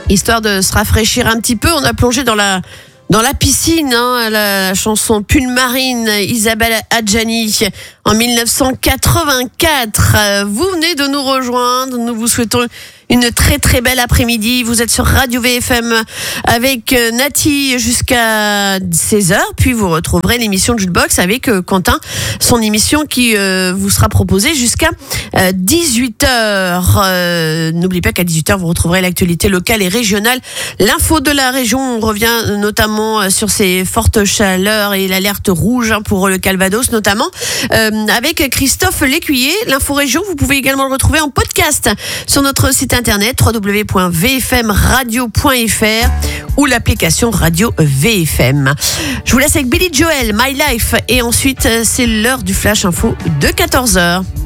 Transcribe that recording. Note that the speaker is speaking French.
Histoire de se rafraîchir un petit peu, on a plongé dans la piscine, la chanson Pull Marine, Isabelle Adjani, en 1984. Vous venez de nous rejoindre, nous vous souhaitons une très très belle après-midi. Vous êtes sur Radio VFM avec Nati jusqu'à 16h, puis vous retrouverez l'émission Jukebox avec Quentin, son émission qui vous sera proposée jusqu'à 18h. N'oubliez pas qu'à 18h, vous retrouverez l'actualité locale et régionale, l'info de la région. On revient notamment sur ces fortes chaleurs et l'alerte rouge pour le Calvados notamment, avec Christophe Lécuyer. L'info région, vous pouvez également le retrouver en podcast sur notre site internet www.vfmradio.fr ou l'application Radio VFM. Je vous laisse avec Billy Joel, My Life, et ensuite c'est l'heure du Flash Info de 14h.